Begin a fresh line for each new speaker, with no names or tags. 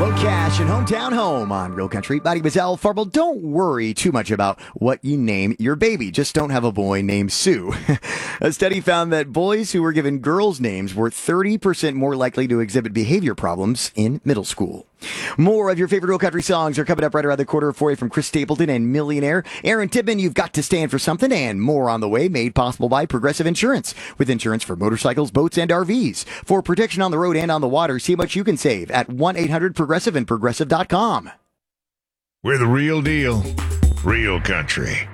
Low Cash and Hometown Home on Real Country. Buddy Bazell Farble, don't worry too much about what you name your baby. Just don't have a boy named Sue. A study found that boys who were given girls' names were 30% more likely to exhibit behavior problems in middle school. More of your favorite Real Country songs are coming up right around the corner for you from Chris Stapleton and Millionaire. Aaron Tippman, You've Got to Stand for Something, and more on the way, made possible by Progressive Insurance. With insurance for motorcycles, boats, and RVs. For protection on the road and on the water, see how much you can save at 1-800-PROGRESSIVE and Progressive.com.
We're the real deal, Real Country.